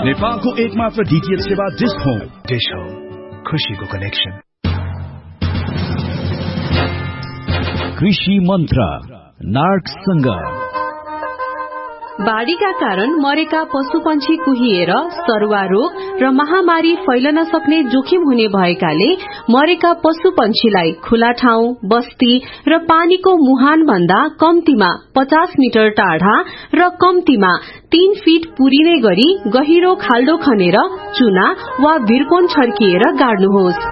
नेपालको एकमात्र डीटीएच सेवा डिश होम खुशीको कनेक्सन। कृषि मन्त्र नार्कसँग बाढ़ीका कारण मरेका पशुपन्छी कुहिएर सरुवा रोग र महामारी फैलन सक्ने जोखिम हुने भएकाले मरेका पशुपन्छीलाई खुला ठाउँ, बस्ती र पानीको मुहान भन्दा कम्तीमा 50 मिटर टाढा र कम्तीमा 3 फिट पुरिने गरी गहिरो खाल्डो खनेर चुना वा भिरकोन छर्किएर गाड्नुहोस्।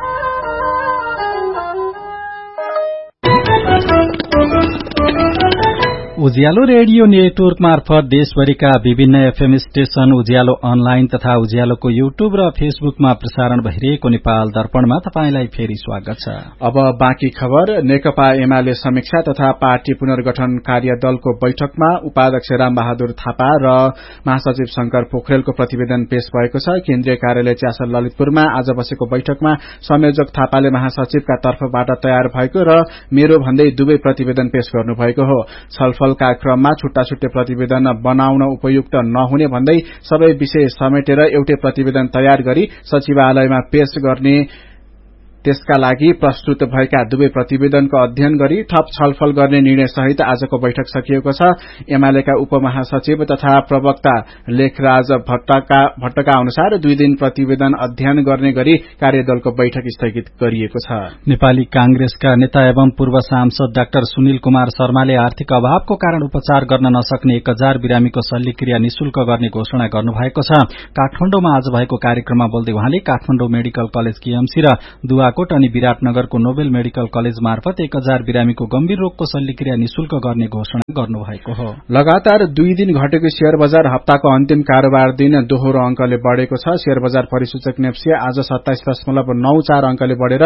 उज्यालो रेडियो नेटवर्क मार्फत देशभरिका विभिन्न एफएम स्टेशन, उज्यालो अनलाइन तथा उज्यालोको युट्युब र फेसबुकमा प्रसारण भइरहेको नेपाल दर्पणमा तपाईंलाई फेरि स्वागत छ। अब बाँकी खबर। नेकपा एमाले समीक्षा तथा पार्टी पुनर्गठन कार्यदलको बैठकमा उपाध्यक्ष रामबहादुर थापा र महासचिव शंकर पोखरेलको प्रतिवेदन पेश भएको छ। केन्द्रीय कार्यालय च्यासर ललितपुरमा आज बसेको बैठकमा संयोजक थापाले महासचिवका तर्फबाट तयार भएको र मेरो भन्दै दुवै प्रतिवेदन पेश गर्नुभएको हो। छलफलका क्रममा छुट्टा छुट्टै प्रतिवेदन बनाउन उपयुक्त नहुने भन्दै सबै विषय समेटेर एउटै प्रतिवेदन तयार गरी सचिवालयमा पेश गर्ने, त्यसका लागि प्रस्तुत भएका दुवै प्रतिवेदनको अध्ययन गरी थप छलफल गर्ने निर्णय सहित आजको बैठक सकिएको छ। एमालेका उपमहासचिव तथा प्रवक्ता लेखराज भट्टका अनुसार 2 दिन प्रतिवेदन अध्ययन गर्ने गरी कार्यदलको बैठक स्थगित गरिएको छ। नेपाली कांग्रेसका नेता एवं पूर्व सांसद डाक्टर सुनिल कुमार शर्माले आर्थिक अभावको कारण उपचार गर्न नसक्ने 1000 बिरामीको शल्यक्रिया निशुल्क गर्ने घोषणा गर्नुभएको छ। काठमाडौँमा आज भएको कार्यक्रममा बोल्दै उहाँले काठमाडौँ मेडिकल कलेज केएमसी र दुवाकोट अनि विराटनगरको नोबेल मेडिकल कलेज मार्फत 1000 बिरामीको गम्भीर रोगको शल्यक्रिया निशुल्क गर्ने घोषणा गर्नुभएको हो। लगातार 2 दिन घटेको शेयर बजार हप्ताको अन्तिम कारोबार दिन दोहोरो अंकले बढ़ेको छ। शेयर बजार परिसूचक नेप्सी आज 27.94 अंकले बढ़ेर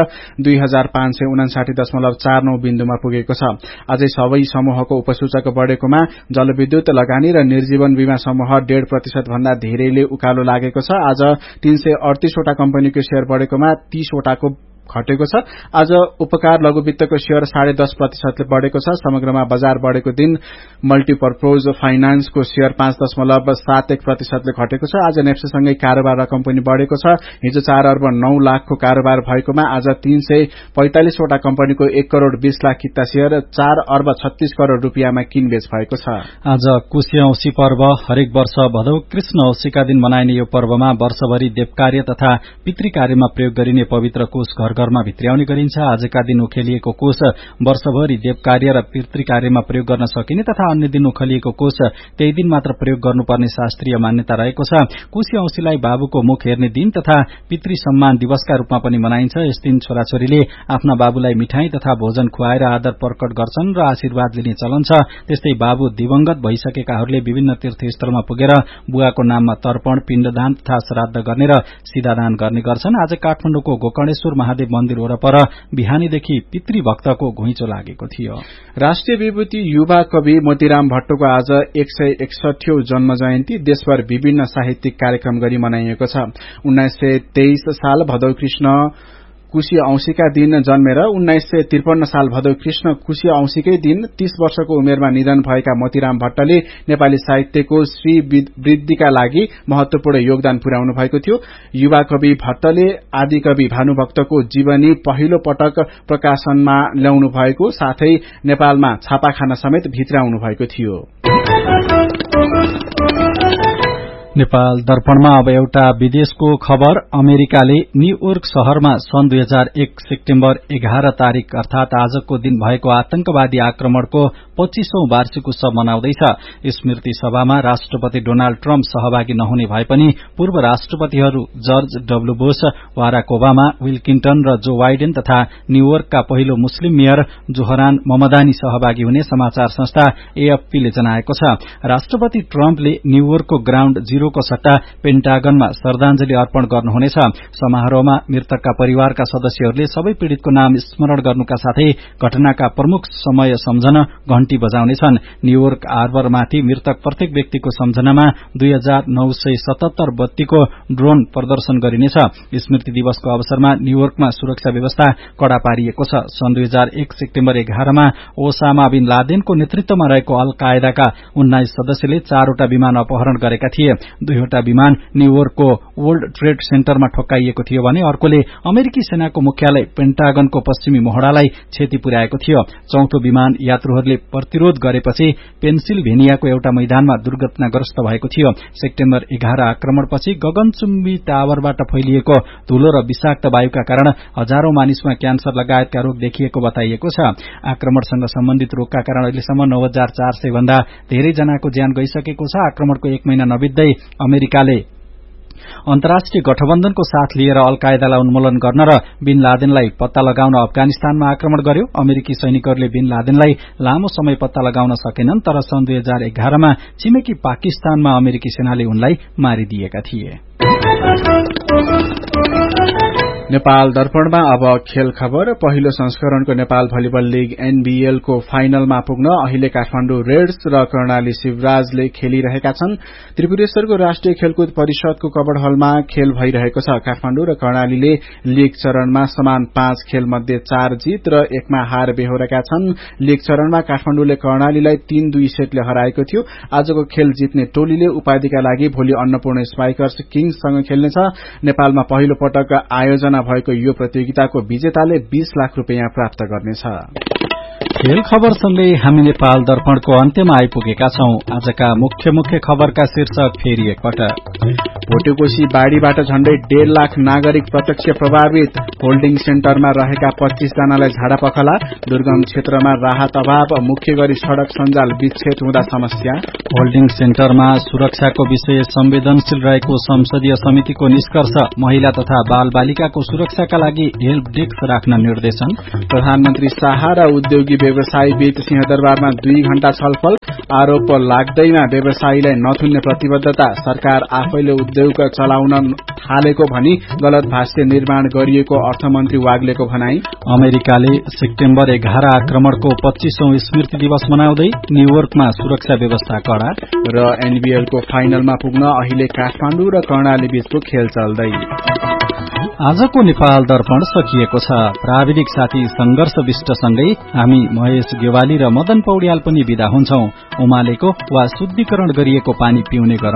2559.49 बिन्दुमा पुगेको छ। आजै सबै समूहको उपसूचक बढ़ेकोमा जलविद्युत, लगानी र निर्जीवन बीमा समूह 1.5% भन्दा धेरैले उकालो लागेको छ। आज 338 वटा कम्पनीको शेयर बढ़ेकोमा 30 वटाको घटेको छ। आज उपकार लघुवित्तको शेयर 10.5% बढ़ेको छ। समग्रमा बजार बढ़ेको दिन मल्टीपर्पोज फाइनान्सको शेयर 5.71% घटेको छ। आज नेप्सीसँगै कारोबार रकम पनि बढ़ेको छ। हिजो 4 अर्ब 9 लाखको कारोबार भएकोमा आज 345 वटा कम्पनीको 1 करोड़ 20 लाख किता शेयर 4 अर्ब 36 करोड़ रुपियाँमा किनबेच भएको छ। आज कुशे औँसी पर्व हरेक वर्ष भदौ कृष्ण औँसीका दिन मनाइने यो पर्वमा वर्षभरि देवकार्य तथा पितृकार्यमा प्रयोग गरिने पवित्र कोष घरमा भित्र्याउने गरिन्छ। आजका दिन उखेलिएको कोष वर्षभरि देवकार्य र पितृकार्यमा प्रयोग गर्न सकिने तथा अन्य दिन उखेलिएको कोष त्यही दिन मात्र प्रयोग गर्नुपर्ने शास्त्रीय मान्यता रहेको छ। कुशे औँसीलाई बाबुको मुख हेर्ने दिन तथा पितृ सम्मान दिवसका रूपमा पनि मनाइन्छ। यस दिन छोराछोरीले आफ्ना बाबुलाई मिठाई तथा भोजन खुवाएर आदर प्रकट गर्छन् र आशीर्वाद लिने चलन छ। त्यस्तै बाबु दिवंगत भइसकेकाहरूले विभिन्न तीर्थस्थलमा पुगेर बुवाको नाममा तर्पण, पिण्डदान तथा श्राद्ध गर्ने र सिधादान गर्ने गर्छन्। आज काठमाडौँको गोकर्णेश्वर महादेव मन्दिर वरपर बिहानीदेखि पितृभक्तको घुइँचो लागेको थियो। राष्ट्रिय विभूति युवा कवि मोतीराम भट्टको आज 161औं जन्म जयन्ती देशभर विभिन्न साहित्यिक कार्यक्रम गरी मनाइएको छ। 1923 साल भदौ कृष्ण कुशी औँसीका दिन जन्मेर 1953 साल भदौ कृष्ण कुशी औँसीकै दिन 30 वर्षको उमेरमा निधन भएका मोतीराम भट्टले नेपाली साहित्यको श्री वृद्धिका लागि महत्वपूर्ण योगदान पुर्याउनु भएको थियो। युवा कवि भट्टले आदिकवि भानुभक्तको जीवनी पहिलो पटक प्रकाशनमा ल्याउनु भएको साथै नेपालमा छापाखाना समेत भित्राउनु भएको थियो। नेपाल दर्पणमा अब एउटा विदेशको खबर। अमेरिकाले न्यूयोर्क शहरमा सन् 2001 सेप्टेम्बर 11 तारिक अर्थात आजको दिन भएको आतंकवादी आक्रमणको 25औं वार्षिक उत्सव मनाउँदैछ। स्मृति सभामा राष्ट्रपति डोनाल्ड ट्रम्प सहभागी नहुने भए पनि पूर्व राष्ट्रपतिहरू George W Bush, Barack Obama, will Clinton र जो बाइडेन तथा न्यूयोर्कका पहिलो मुस्लिम मेयर जोहरान ममदानी सहभागी हुने समाचार संस्था एएफपीले जनाएको छ। राष्ट्रपति ट्रम्पले न्यूयोर्कको ग्राउण्ड जीरोको सट्टा पेन्टागनमा श्रद्धांजलि अर्पण गर्नुहुनेछ। समारोहमा मृतकका परिवारका सदस्यहरूले सबै पीड़ितको नाम स्मरण गर्नुका साथै घटनाका प्रमुख समय सम्झन घण्टी बजाउनेछन्। न्यूयोर्क हार्बरमाथि मृतक प्रत्येक व्यक्तिको सम्झनामा 2977 बत्तीको ड्रोन प्रदर्शन गरिनेछ। स्मृति दिवसको अवसरमा न्यूयोर्कमा सुरक्षा व्यवस्था कड़ा पारिएको छ। सन् 2001 सेप्टेम्बर 11 मा ओसामा बिन लादेनको नेतृत्वमा रहेको अल कायदाका 19 सदस्यले 4 वटा विमान अपहरण गरेका थिए। दुईवटा विमान न्यूयोर्कको वर्ल्ड ट्रेड सेन्टरमा ठोक्काइएको थियो भने अर्कोले अमेरिकी सेनाको मुख्यालय पेन्टागनको पश्चिमी मोहडालाई क्षति पुर्याएको थियो। चौथो विमान यात्रुहरूले प्रतिरोध गरेपछि पेन्सिल्भेनियाको एउटा मैदानमा दुर्घटनाग्रस्त भएको थियो। सेप्टेम्बर 11 आक्रमणपछि गगनचुम्बी टावरबाट फैलिएको धूलो र विषाक्त वायुका कारण हजारौं मानिसमा क्यान्सर लगायतका रोग देखिएको बताइएको छ। आक्रमणसँग सम्बन्धित रोगका कारण अहिलेसम्म 9400 भन्दा धेरै जनाको ज्यान गइसकेको छ। आक्रमणको 1 महिना नबित्दै अमेरिकाले अन्तर्राष्ट्रिय गठबन्धनको साथ लिएर अल कायदालाई उन्मूलन गर्न र बिन लादेनलाई पत्ता लगाउन अफगानिस्तानमा आक्रमण गर्यो। अमेरिकी सैनिकहरूले बिन लादेनलाई लामो समय पत्ता लगाउन सकेनन्, तर सन् 2011 मा छिमेकी पाकिस्तानमा अमेरिकी सेनाले उनलाई मारिदिएका थिए। नेपाल दर्पणमा अब खेल खबर। पहिलो संस्करणको नेपाल भलिबल लीग एनबीएल को फाइनलमा पुग्न अहिले काठमाडौँ रेड्स र कर्णाली शिवराजले खेलिरहेका छन्। त्रिपुरेश्वरको राष्ट्रिय खेलकुद परिषदको कबड हलमा खेल भइरहेको छ। काठमाडौँ र कर्णालीले लीग चरणमा समान 5 खेल मध्ये 4 जीत र 1 मा हार बेहोरेका छन्। लीग चरणमा काठमाडौँले कर्णालीलाई 3-2 सेटले हराएको थियो। आजको खेल जित्ने टोलीले उपाधिका लागि भोलि अन्नपूर्ण स्पाइकर्स किङ्ससँग खेल्नेछ। नेपालमा पहिलो पटक आयोजना भएको यो प्रतियोगिताको विजेताले 20 लाख रुपैयाँ प्राप्त गर्नेछ। खेल खबरसँगै हामी नेपाल दर्पणको अन्त्यमा आइपुगेका छौं। आजका मुख्य खबरका शीर्षक फेरि एकपटक। भोटेकोशी बाढ़ीबाट झण्डै 1.5 लाख नागरिक प्रत्यक्ष प्रभावित। होल्डिङ सेन्टरमा रहेका 25 जनालाई झाडापखला। दुर्गम क्षेत्रमा राहत अभाव। मुख्य गरी सड़क सञ्जाल विच्छेद हुँदा समस्या। होल्डिङ सेन्टरमा सुरक्षाको विषय संवेदनशील रहेको संसदीय समितिको निष्कर्ष। महिला तथा बाल बालिकाको सुरक्षाका लागि हेल्प डेस्क राख्न निर्देशन। प्रधानमन्त्री शाह र उद्योगी व्यवसायी बीच सिंहदरबारमा 2 घण्टा छलफल। आरोप लाग्दैमा व्यवसायीलाई नथुन्ने प्रतिबद्धता। सरकार आफैले उद्योग चलाउन थालेको भनी गलत भाष्य निर्माण गरिएको अर्थमन्त्री वाग्लेको भनाई। अमेरिकाले सेप्टेम्बर 11 आक्रमणको 25औं स्मृति दिवस मनाउँदै न्यूयोर्कमा सुरक्षा व्यवस्था कड़ा। र एनबीएलको फाइनलमा पुग्न अहिले काठमाडौँ र कर्णाली बीचको खेल चल्दै। आजको नेपाल दर्पण सकिएको छ। प्राविधिक साथी संघर्ष विष्टसँगै हामी महेश गेवाली र मदन पौड्याल पनि विदा हुन्छौं। उमालेको वा शुद्धिकरण गरिएको पानी पिउने गरौं।